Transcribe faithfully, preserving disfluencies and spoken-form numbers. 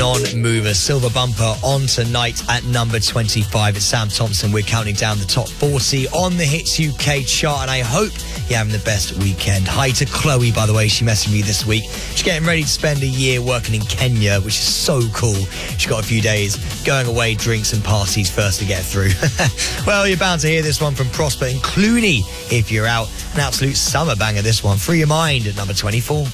Non-Mover. Silver Bumper on tonight at number twenty-five. It's Sam Thompson. We're counting down the top forty on the Hits U K chart, and I hope you're having the best weekend. Hi to Chloe, by the way. She messaged me this week. She's getting ready to spend a year working in Kenya, which is so cool. She's got a few days going away, drinks and parties first to get through. Well, you're bound to hear this one from Prosper and Clooney if you're out. An absolute summer banger, this one. Free Your Mind at number twenty-four.